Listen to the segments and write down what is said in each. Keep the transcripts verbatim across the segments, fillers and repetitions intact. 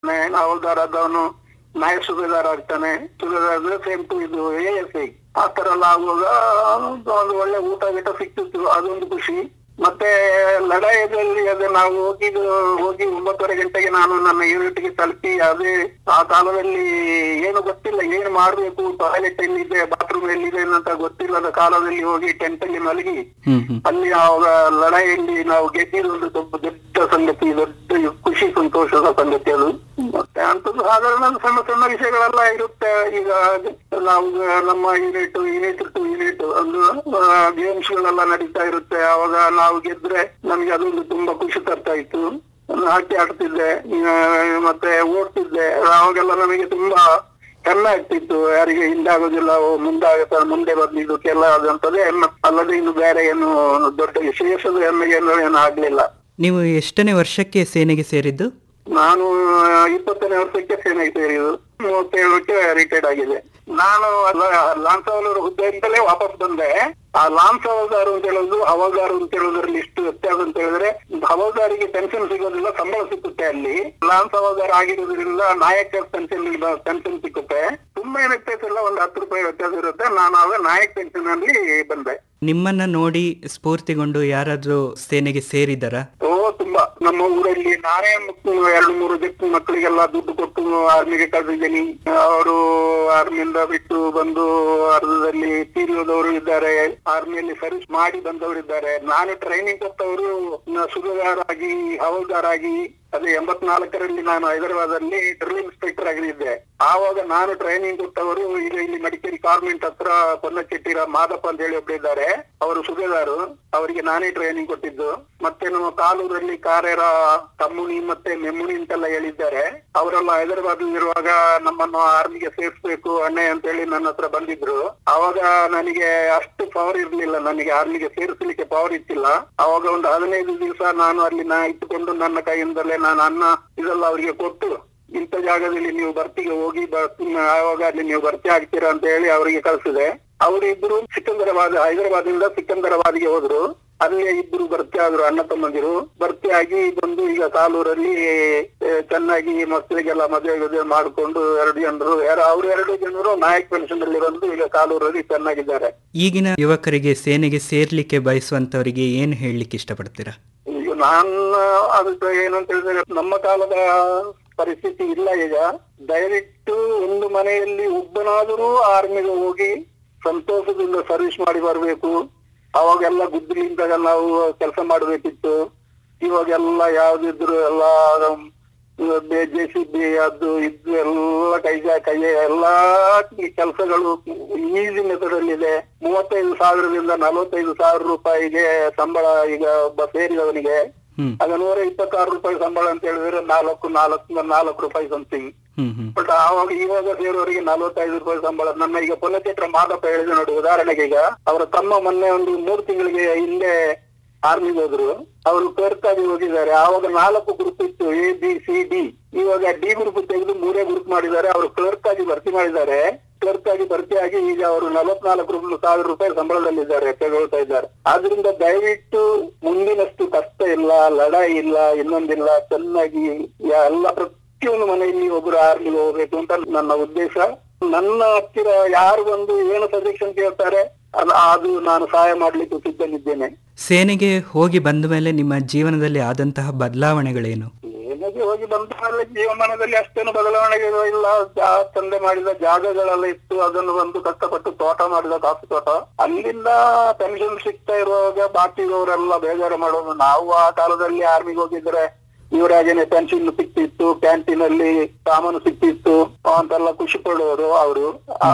ಹವಲ್ದಾರ್ ಆದವನು ನಾಯಕ್ ಸುಬೇದಾರ್ ಆಗ್ತಾನೆ. ಸುಬೇದಾರ್ same to ಇದು ಎ ಎಸ್ ಐ ಆ ತರ ಎಲ್ಲ ಆಗುವಾಗ ಒಂದು ಒಳ್ಳೆ ಊಟ ಗೀಟ ಸಿಕ್ತಿತ್ತು, ಅದೊಂದು ಖುಷಿ. ಮತ್ತೆ ಲಡಾಯಿಯಲ್ಲಿ ಅದೇ ನಾವು ಹೋಗಿದ್ದು ಹೋಗಿ ಒಂಬತ್ತುವರೆ ಗಂಟೆಗೆ ನಾನು ನನ್ನ ಯೂನಿಟ್ಗೆ ತಲುಪಿ, ಅದೇ ಆ ಕಾಲದಲ್ಲಿ ಏನು ಗೊತ್ತಿಲ್ಲ, ಏನು ಮಾಡ್ಬೇಕು, ಟಾಯ್ಲೆಟ್ ಎಲ್ಲಿದೆ, ಬಾತ್ರೂಮ್ ಎಲ್ಲಿದೆ ಅಂತ ಗೊತ್ತಿಲ್ಲದ ಕಾಲದಲ್ಲಿ ಹೋಗಿ ಟೆಂಟ್ ಅಲ್ಲಿ ಮಲಗಿ ಅಲ್ಲಿ ಆವಾಗ ಲಡಾಯಿಯಲ್ಲಿ ನಾವು ಗೆದ್ದಿರೋದು ದೊಡ್ಡ ದೊಡ್ಡ ಸಂಗತಿ, ದೊಡ್ಡ ಖುಷಿ ಸಂತೋಷದ ಸಂಗತಿ ಅದು. ಮತ್ತೆ ಅಂತದ್ದು ಸಾಧಾರಣ ಸಣ್ಣ ಸಣ್ಣ ವಿಷಯಗಳೆಲ್ಲ ಇರುತ್ತೆ. ಈಗ ನಾವು ನಮ್ಮ ಯೂನಿಟ್ ಯೂನಿಟ್ ಟು ಯೂನಿಟ್ ಒಂದು ಗೇಮ್ಸ್ ಗಳೆಲ್ಲ ನಡೀತಾ ಇರುತ್ತೆ. ಅವಾಗ ನಾವು ಗೆದ್ರೆ ನಮ್ಗೆ ಅದೊಂದು ತುಂಬಾ ಖುಷಿ ತರ್ತಾ ಇತ್ತು. ಹಾಕಿ ಆಡ್ತಿದ್ದೆ, ಮತ್ತೆ ಓಡ್ತಿದ್ದೆ. ಅವಾಗೆಲ್ಲ ನಮಗೆ ತುಂಬಾ ಹೆಮ್ಮೆ ಆಗ್ತಿತ್ತು, ಯಾರಿಗೆ ಹಿಂದಾಗೋದಿಲ್ಲ, ಮುಂದಾಗುತ್ತ ಮುಂದೆ ಬಂದಿದ್ದು ಕೆಲ ಅದಂತದೇ ಹೆಮ್ಮೆ ಅಲ್ಲದೆ ಇನ್ನು ಬೇರೆ ಏನು ದೊಡ್ಡ ವಿಶೇಷದ ಹೆಮ್ಮೆಗೆ ಏನು ಆಗ್ಲಿಲ್ಲ. ನೀವು ಎಷ್ಟನೇ ವರ್ಷಕ್ಕೆ ಸೇನೆಗೆ ಸೇರಿದ್ದು? ನಾನು ಇಪ್ಪತ್ತನೇ ವರ್ಷಕ್ಕೆ ಸೇನೆಗೆ ಸೇರಿದ್ದು, ಮೂವತ್ತೇಳಕ್ಕೆ ರಿಟೈರ್ಡ್ ಆಗಿದೆ. ನಾನು ಲಾನ್ಸ್ ಹವಾಲ್ದಾರ್ ಹುದ್ದೆಯಿಂದಲೇ ವಾಪಸ್ ಬಂದೆ. ಆ ಲಾನ್ಸ್ ಹವಾಲ್ದಾರ್ ಅಂತ ಹೇಳೋದು ಹವಾಲ್ದಾರ್ ಅಂತ ಹೇಳೋದ್ರಲ್ಲಿ ಇಷ್ಟು ವ್ಯತ್ಯಾಸ ಅಂತ ಹೇಳಿದ್ರೆ, ಹವಾಲ್ದಾರಿಗೆ ಪೆನ್ಷನ್ ಸಿಗೋದಿಲ್ಲ, ಸಂಬಳ ಸಿಕ್ಕುತ್ತೆ. ಅಲ್ಲಿ ಲಾನ್ಸ್ ಹವಾಲ್ದಾರ್ ಆಗಿರೋದ್ರಿಂದ ನಾಯಕ ಪೆನ್ಷನ್ ಪೆನ್ಷನ್ ಸಿಕ್ಕುತ್ತೆ. ತುಂಬಾ ಏನು ವ್ಯತ್ಯಾಸ ಇಲ್ಲ, ಒಂದು ಹತ್ತು ರೂಪಾಯಿ ವ್ಯತ್ಯಾಸ ಇರುತ್ತೆ. ನಾನು ಆಗ ನಾಯಕ್ ಪೆನ್ಷನ್ ಅಲ್ಲಿ ಬಂದೆ. ನಿಮ್ಮನ್ನ ನೋಡಿ ಸ್ಫೂರ್ತಿಗೊಂಡು ಯಾರಾದ್ರೂ ಸೇನೆಗೆ ಸೇರಿದಾರ? ಓ ತುಂಬಾ. ನಮ್ಮ ಊರಲ್ಲಿ ನಾನೇ ಎರಡು ಮೂರು ಜನ ಮಕ್ಕಳಿಗೆಲ್ಲ ದುಡ್ಡು ಕೊಟ್ಟು ಆರ್ಮಿಗೆ ಕಳಿಸಿದ್ದೀನಿ. ಅವರು ಆರ್ಮಿಯಿಂದ ಬಿಟ್ಟು ಬಂದು ಅರ್ಧದಲ್ಲಿ ತೀರಿಯೋದವರು ಇದ್ದಾರೆ, ಆರ್ಮಿಯಲ್ಲಿ ಸರ್ವಿಸ್ ಮಾಡಿ ಬಂದವರು ಇದ್ದಾರೆ. ನಾನು ಟ್ರೈನಿಂಗ್ ಕೊಟ್ಟವರು ಸುಬೇದಾರ್ ಆಗಿ ಹವಾಲ್ದಾರ್ ಆಗಿ, ಅದೇ ಎಂಬತ್ನಾಲ್ಕರಲ್ಲಿ ನಾನು ಹೈದರಾಬಾದಲ್ಲಿ ಡ್ರಿಲ್ ಇನ್ಸ್ಪೆಕ್ಟರ್ ಆಗಿದ್ದೆ. ಆವಾಗ ನಾನು ಟ್ರೈನಿಂಗ್ ಕೊಟ್ಟವರು ಈಗ ಇಲ್ಲಿ ಮಡಿಕೇರಿ ಕಾನ್ವೆಂಟ್ ಹತ್ರ ಪೊನ್ನಚೆಟ್ಟಿರ ಮಾದಪ್ಪ ಅಂತ ಹೇಳಿ ಒಬ್ಬರಿದ್ದಾರೆ, ಅವರು ಸುಬೇದಾರು, ಅವರಿಗೆ ನಾನೇ ಟ್ರೈನಿಂಗ್ ಕೊಟ್ಟಿದ್ದು. ಮತ್ತೆ ನಮ್ಮ ಕಾಲೂರಲ್ಲಿ ಕಾರೇರ ತಮ್ಮುಣಿ ಮತ್ತೆ ಮೆಮ್ಮುಣಿ ಅಂತೆಲ್ಲ ಹೇಳಿದ್ದಾರೆ, ಅವರೆಲ್ಲ ಹೈದರಾಬಾದ್ ಇರುವಾಗ ನಮ್ಮನ್ನು ಆರ್ಮಿಗೆ ಸೇರಿಸ್ಬೇಕು ಅಣ್ಣೆ ಅಂತ ಹೇಳಿ ನನ್ನ ಹತ್ರ ಬಂದಿದ್ರು. ಅವಾಗ ನನಗೆ ಅಷ್ಟು ಪವರ್ ಇರ್ಲಿಲ್ಲ, ನನಗೆ ಆರ್ಮಿಗೆ ಸೇರಿಸಲಿಕ್ಕೆ ಪವರ್ ಇತ್ತಿಲ್ಲ. ಅವಾಗ ಒಂದು ಹದಿನೈದು ದಿವಸ ನಾನು ಅಲ್ಲಿ ನಾ ಇಟ್ಟುಕೊಂಡು ನನ್ನ ಕೈಯಿಂದಲೇ ನಾನು ಅನ್ನ ಇದೆಲ್ಲ ಅವರಿಗೆ ಕೊಟ್ಟು, ಇಂಥ ಜಾಗದಲ್ಲಿ ನೀವು ಭರ್ತಿಗೆ ಹೋಗಿ ಆವಾಗ ಅಲ್ಲಿ ನೀವು ಭರ್ತಿ ಆಗ್ತೀರಾ ಅಂತ ಹೇಳಿ ಅವರಿಗೆ ಕಳಿಸಿದೆ. ಅವರಿಬ್ರು ಸಿಕಂದರಾಬಾದ್ ಹೈದರಾಬಾದಿಂದ ಸಿಕಂದರಾಬಾದ್ಗೆ ಹೋದ್ರು. ಅಲ್ಲೇ ಇಬ್ರು ಭರ್ತಿ ಆದ್ರು, ಅಣ್ಣ ತಮ್ಮಂದಿರು ಭರ್ತಿ ಆಗಿ ಬಂದು ಈಗ ಕಾಲೂರಲ್ಲಿ ಚೆನ್ನಾಗಿ ಮಕ್ಕಳಿಗೆಲ್ಲ ಮದುವೆ ಮದುವೆ ಮಾಡಿಕೊಂಡು ಎರಡು ಜನರು ಅವ್ರು ಎರಡು ಜನರು ನಾಯಕ್ ಪೆನ್ಷನ್ ಅಲ್ಲಿ ಬಂದು ಈಗ ಕಾಲೂರಲ್ಲಿ ಚೆನ್ನಾಗಿದ್ದಾರೆ. ಈಗಿನ ಯುವಕರಿಗೆ ಸೇನೆಗೆ ಸೇರ್ಲಿಕ್ಕೆ ಬಯಸುವಂತವರಿಗೆ ಏನ್ ಹೇಳಲಿಕ್ಕೆ ಇಷ್ಟಪಡ್ತೀರಾ? ಈಗ ನಾನು ಅದಕ್ಕೆ ಏನಂತ ಹೇಳಿದ್ರೆ, ನಮ್ಮ ಕಾಲದ ಪರಿಸ್ಥಿತಿ ಇಲ್ಲ ಈಗ. ದಯವಿಟ್ಟು ಒಂದು ಮನೆಯಲ್ಲಿ ಒಬ್ಬನಾದರೂ ಆರ್ಮಿಗೆ ಹೋಗಿ ಸಂತೋಷದಿಂದ ಸರ್ವಿಸ್ ಮಾಡಿ ಬರಬೇಕು. ಅವಾಗೆಲ್ಲ ಗುದ್ದಲಿಂದ ನಾವು ಕೆಲಸ ಮಾಡಬೇಕಿತ್ತು. ಇವಾಗೆಲ್ಲ ಯಾವ್ದಿದ್ರು ಎಲ್ಲ ಜೆ ಸಿ ಬಿ ಅದು ಇದು ಎಲ್ಲ ಕೈ ಕೈ ಎಲ್ಲಾ ಕೆಲಸಗಳು ಈಸಿ ಮೆಥಡ್ ಅಲ್ಲಿ ಇದೆ. ಮೂವತ್ತೈದು ಸಾವಿರದಿಂದ ನಲವತ್ತೈದು ಸಾವಿರ ರೂಪಾಯಿಗೆ ಸಂಬಳ ಈಗ ಒಬ್ಬ ಸೇರಿದವನಿಗೆ. ಆಗ ನೂರ ಇಪ್ಪತ್ತಾರು ರೂಪಾಯಿ ಸಂಬಳ ಅಂತ ಹೇಳಿದ್ರೆ ನಾಲ್ಕು ನಾಲ್ಕು ನಾಲ್ಕು ರೂಪಾಯಿ ಸಮಥಿಂಗ್. ಬಟ್ ಆವಾಗ ಇವಾಗ ಸೇರೋರಿಗೆ ನಲವತ್ತೈದು ರೂಪಾಯಿ ಸಂಬಳ. ನನ್ನ ಈಗ ಪೊನ್ನಚೇತ್ರ ಮಾದಪ್ಪ ಹೇಳಿದೆ ನೋಡಿ, ಉದಾಹರಣೆಗೆ ಈಗ ಅವರ ತಮ್ಮ ಮೊನ್ನೆ ಒಂದು ಮೂರು ತಿಂಗಳಿಗೆ ಹಿಂದೆ ಆರ್ಮಿಗೆ ಹೋದ್ರು. ಅವರು ಕ್ಲರ್ಕಾಗಿ ಹೋಗಿದ್ದಾರೆ. ಆವಾಗ ನಾಲ್ಕು ಗ್ರೂಪ್ ಇತ್ತು, ಎ ಬಿ ಸಿ ಡಿ. ಇವಾಗ ಡಿ ಗ್ರೂಪ್ ತೆಗೆದು ಮೂರೇ ಗ್ರೂಪ್ ಮಾಡಿದ್ದಾರೆ. ಅವರು ಕ್ಲರ್ಕ್ ಆಗಿ ಭರ್ತಿ ಮಾಡಿದ್ದಾರೆ. ಕ್ಲರ್ಕ್ ಆಗಿ ಭರ್ತಿಯಾಗಿ ಈಗ ಅವರು ನಲವತ್ನಾಲ್ಕು ಸಾವಿರ ರೂಪಾಯಿ ಸಂಬಳದಲ್ಲಿದ್ದಾರೆ, ತಗೊಳ್ತಾ ಇದ್ದಾರೆ. ಆದ್ರಿಂದ ದಯವಿಟ್ಟು ಮುಂದಿನಷ್ಟು ಕಷ್ಟ ಇಲ್ಲ, ಲಡಾಯಿ ಇಲ್ಲ, ಇನ್ನೊಂದಿಲ್ಲ. ಚೆನ್ನಾಗಿ ಎಲ್ಲ ಪ್ರತಿಯೊಂದು ಮನೆಯಲ್ಲಿ ಒಬ್ಬರು ಆರ್ಮಿಗೆ ಹೋಗ್ಬೇಕು ಅಂತ ನನ್ನ ಉದ್ದೇಶ. ನನ್ನ ಹತ್ತಿರ ಯಾರು ಬಂದು ಏನು ಸಜೆಷನ್ ಕೇಳ್ತಾರೆ ಅದು ನಾನು ಸಹಾಯ ಮಾಡ್ಲಿಕ್ಕೆ ಸಿದ್ಧನಿದ್ದೇನೆ. ಸೇನೆಗೆ ಹೋಗಿ ಬಂದ ಮೇಲೆ ನಿಮ್ಮ ಜೀವನದಲ್ಲಿ ಆದಂತಹ ಬದಲಾವಣೆಗಳೇನು? ಸೇನೆಗೆ ಹೋಗಿ ಬಂದ ಮೇಲೆ ಜೀವಮಾನದಲ್ಲಿ ಅಷ್ಟೇನು ಬದಲಾವಣೆಗಳು ಇಲ್ಲ. ತಂದೆ ಮಾಡಿದ ಜಾಗಗಳೆಲ್ಲ ಇತ್ತು, ಅದನ್ನು ಬಂದು ಕಷ್ಟಪಟ್ಟು ತೋಟ ಮಾಡಿದ ಕಾಫಿ ತೋಟ. ಅಲ್ಲಿಂದ ಪೆನ್ಷನ್ ಸಿಗ್ತಾ ಇರುವಾಗ ಬಾಕಿಯವರೆಲ್ಲ ಬೇಜಾರು ಮಾಡೋದು. ನಾವು ಆ ಕಾಲದಲ್ಲಿ ಆರ್ಮಿಗೆ ಹೋಗಿದ್ರೆ ಇವರಾಗೇನೆ ಪೆನ್ಷನ್ ಸಿಕ್ತಿತ್ತು, ಕ್ಯಾಂಟೀನ್ ಅಲ್ಲಿ ಸಾಮಾನು ಸಿಕ್ತಿತ್ತು ಅಂತೆಲ್ಲ ಖುಷಿ ಪಡೋರು ಅವರು.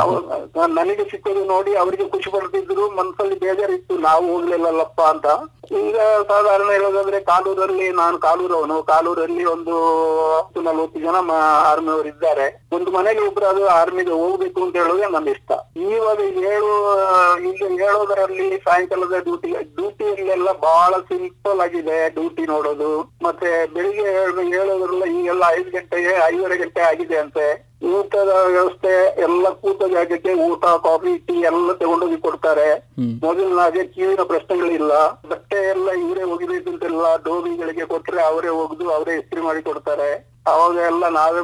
ನನಗೆ ಸಿಕ್ಕೋದು ನೋಡಿ ಅವರಿಗೆ ಖುಷಿ ಪಡ್ತಿದ್ರು, ಮನಸ್ಸಲ್ಲಿ ಬೇಜಾರಿತ್ತು, ನಾವು ಹೋಗ್ಲಿಲ್ಲಲ್ಲಪ್ಪ ಅಂತ. ಈಗ ಸಾಧಾರಣ ಹೇಳೋದಾದ್ರೆ ಕಾಲೂರಲ್ಲಿ ನಾನು ಕಾಲೂರವನು. ಕಾಲೂರಲ್ಲಿ ಒಂದು ಹತ್ತು ನಲ್ವತ್ತು ಜನ ಆರ್ಮಿ ಅವರು ಇದ್ದಾರೆ. ಒಂದು ಮನೆಗೆ ಒಬ್ರು ಆರ್ಮಿಗೆ ಹೋಗ್ಬೇಕು ಅಂತ ಹೇಳೋದೇ ನನ್ನ ಇಷ್ಟ. ಇವಾಗ ಹೇಳು ಈಗ ಹೇಳೋದರಲ್ಲಿ ಸಾಯಂಕಾಲದ ಡ್ಯೂಟಿ ಡ್ಯೂಟಿಯಲ್ಲೆಲ್ಲ ಬಹಳ ಸಿಂಪಲ್ ಆಗಿದೆ ಡ್ಯೂಟಿ ನೋಡೋದು. ಮತ್ತೆ ಬೆಳಿಗ್ಗೆ ಹೇಳೋದ್ರಲ್ಲ ಈಗೆಲ್ಲ ಐದು ಗಂಟೆಗೆ ಐದೂವರೆ ಗಂಟೆ ಆಗಿದೆ ಅಂತೆ. ಊಟದ ವ್ಯವಸ್ಥೆ ಎಲ್ಲ ಕೂತ ಜಾಗಕ್ಕೆ ಊಟ ಕಾಫಿ ಟೀ ಎಲ್ಲ ತಗೊಂಡೋಗಿ ಕೊಡ್ತಾರೆ. ಮೊದಲಿನಾಗೆ ಕ್ಯೂವಿನ ಪ್ರಶ್ನೆಗಳಿಲ್ಲ. ಬಟ್ಟೆ ಎಲ್ಲ ಇವರೇ ಒಗಿಬೇಕು ಅಂತೆಲ್ಲ ಡೋಬಿಗಳಿಗೆ ಕೊಟ್ರೆ ಅವರೇ ಒಗ್ದು ಅವರೇ ಇಸ್ತ್ರಿ ಮಾಡಿ ಕೊಡ್ತಾರೆ. ಅವಾಗ ಎಲ್ಲ ನಾವೇ